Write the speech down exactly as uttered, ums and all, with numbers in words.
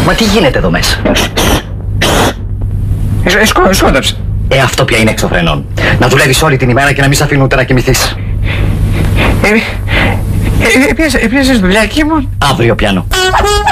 Μα τι γίνεται εδώ μέσα? Ε, σκό, σκόνταψε. Ε, αυτό πια είναι εξωφρενών. Να δουλεύεις όλη την ημέρα και να μην σ' αφήνουν ούτε να κοιμηθείς. Ε, ε, ε, ε, πιάσες δουλειά εκεί μου. Αύριο πιάνω.